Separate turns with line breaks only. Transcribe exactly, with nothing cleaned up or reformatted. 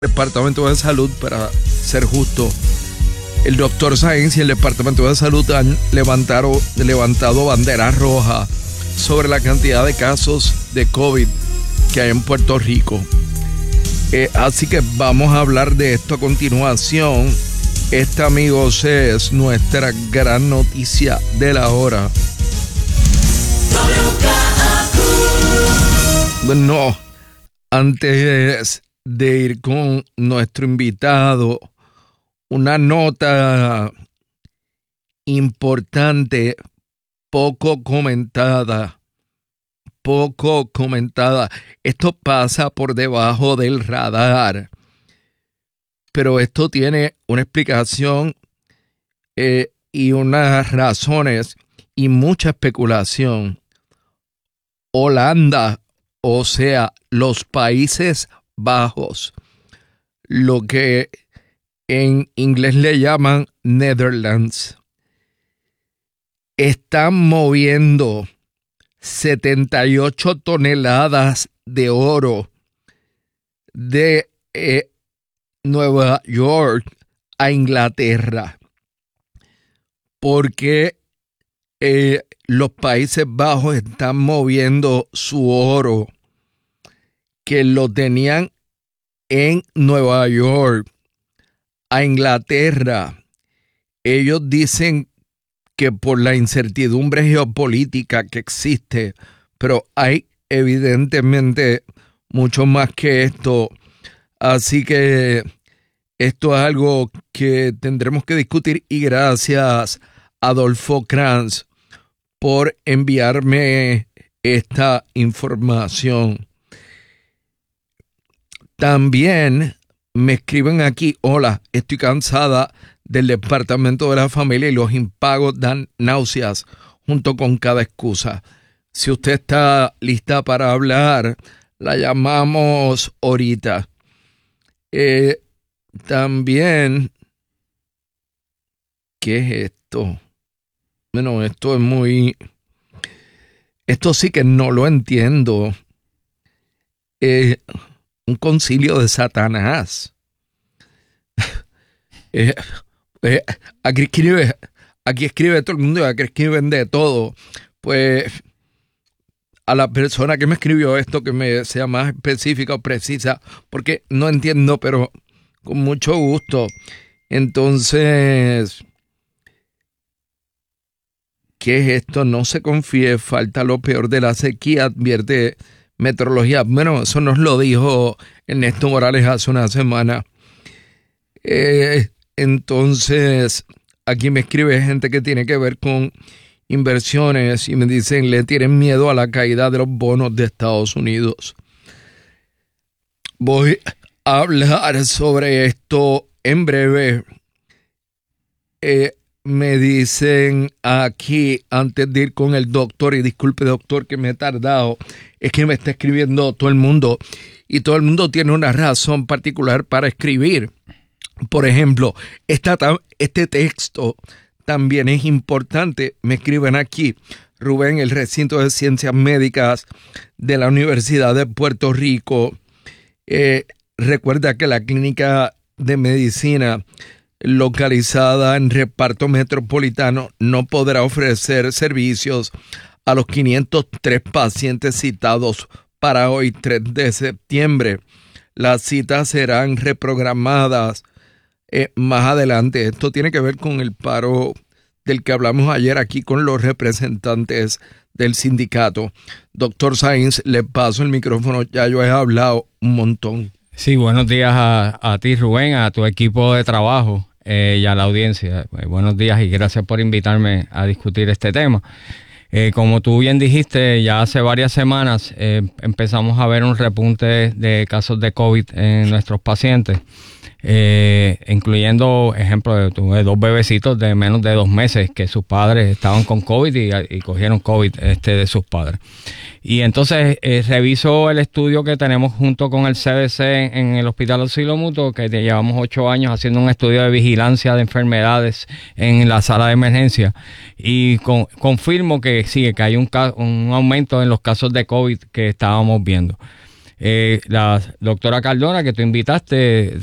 Departamento de Salud, para ser justo, el doctor Sáenz y el Departamento de Salud han levantado, levantado bandera roja sobre la cantidad de casos de COVID que hay en Puerto Rico. Eh, así que vamos a hablar de esto a continuación. Esta, amigos, es nuestra gran noticia de la hora. Bueno, antes de ir con nuestro invitado, una nota importante, poco comentada, poco comentada. Esto pasa por debajo del radar, pero esto tiene una explicación eh, y unas razones y mucha especulación. Holanda, o sea, los Países Bajos, lo que en inglés le llaman Netherlands, están moviendo setenta y ocho toneladas de oro de eh, Nueva York a Inglaterra, porque eh, los Países Bajos están moviendo su oro que lo tenían en Nueva York a Inglaterra. Ellos dicen que por la incertidumbre geopolítica que existe, pero hay evidentemente mucho más que esto. Así que esto es algo que tendremos que discutir, y gracias a Adolfo Kranz por enviarme esta información. También me escriben aquí: hola, estoy cansada del Departamento de la Familia y los impagos dan náuseas junto con cada excusa. Si usted está lista para hablar, la llamamos ahorita. Eh, también, ¿qué es esto? Bueno, esto es muy... Esto sí que no lo entiendo. Eh... Un concilio de Satanás. eh, eh, aquí escribe, aquí escribe todo el mundo, aquí escriben de todo. Pues a la persona que me escribió esto, que me sea más específica o precisa, porque no entiendo, pero con mucho gusto. Entonces, ¿qué es esto? No se confíe, falta lo peor de la sequía, advierte Meteorología. Bueno, eso nos lo dijo Ernesto Morales hace una semana. Eh, entonces, aquí me escribe gente que tiene que ver con inversiones y me dicen, le tienen miedo a la caída de los bonos de Estados Unidos. Voy a hablar sobre esto en breve. Eh, me dicen aquí, antes de ir con el doctor, y disculpe, doctor, que me he tardado, es que me está escribiendo todo el mundo, y todo el mundo tiene una razón particular para escribir. Por ejemplo, esta, este texto también es importante. Me escriben aquí: Rubén, el recinto de ciencias médicas de la Universidad de Puerto Rico, eh, recuerda que la clínica de medicina localizada en Reparto Metropolitano no podrá ofrecer servicios a los quinientos tres pacientes citados para hoy, tres de septiembre. Las citas serán reprogramadas eh, más adelante. Esto tiene que ver con el paro del que hablamos ayer aquí con los representantes del sindicato. Doctor Sáenz, le paso el micrófono, ya yo he hablado un montón.
Sí, buenos días a, a ti, Rubén, a tu equipo de trabajo eh, y a la audiencia. Pues, buenos días y gracias por invitarme a discutir este tema. Eh, como tú bien dijiste, ya hace varias semanas eh, empezamos a ver un repunte de casos de COVID en nuestros pacientes, eh, incluyendo, ejemplo, tuve dos bebecitos de menos de dos meses que sus padres estaban con COVID y, y cogieron COVID este, de sus padres. Y entonces eh, reviso el estudio que tenemos junto con el C D C en, en el Hospital Auxilio Mutuo, que llevamos ocho años haciendo un estudio de vigilancia de enfermedades en la sala de emergencia, y con, confirmo que sí, que hay un, un aumento en los casos de COVID que estábamos viendo. Eh, la doctora Cardona, que tú invitaste,